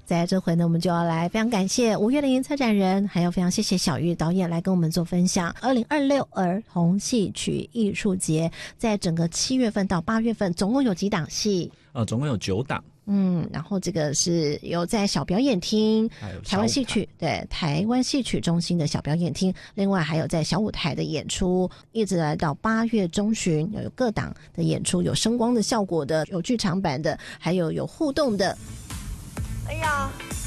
在这回呢，我们就要来非常感谢5月的策展人，还有非常谢谢小玉导演来跟我们做分享。2026儿童戏曲艺术节在整个7月份到8月份总共有几档戏？ 总共有9档。 然后这个是有在小表演厅，台湾戏曲，对，台湾戏曲中心的小表演厅，另外还有在小舞台的演出，一直来到8月中旬有各档的演出，有声光的效果的，有剧场版的，还有互动的。 哎呀，